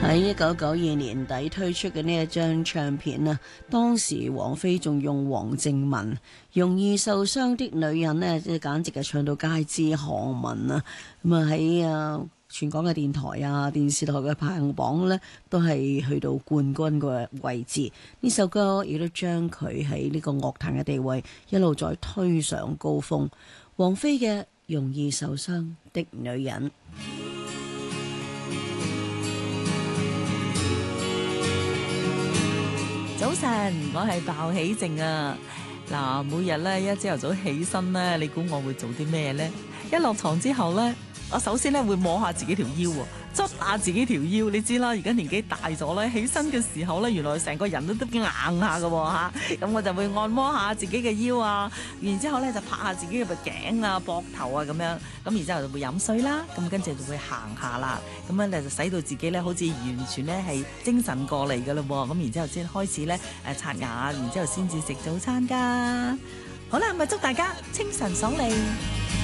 喺1992年底推出嘅呢一張唱片啊，當時王菲仲用黃靖雯容易受傷的女人呢，即係簡直係唱到街知巷聞啊！咁啊喺全港嘅電台啊、電視台嘅排行榜呢，都係去到冠軍嘅位置。呢首歌亦都將佢喺呢個樂壇嘅地位一路再推上高峰。王菲嘅《容易受傷的女人》。 早晨，我係鮑起靜啊！嗱，每日咧一朝頭早起身咧，你估我會做啲咩咧？一落床之後咧，我首先咧會摸下自己條腰喎，捽下自己條腰。你知啦，而家年紀大咗咧，起身嘅時候咧，原來成個人都硬下㗎喎嚇。咁我就會按摩下自己嘅腰啊，然之後咧就拍下自己嘅頸啊、膊頭啊咁樣。咁然之後就會飲水啦，咁跟住就會行下啦。咁樣咧就使到自己咧好似完全咧係精神過嚟㗎嘞喎。咁然之後先開始咧刷牙，然之後先至食早餐㗎。好啦，咪祝大家清晨爽利。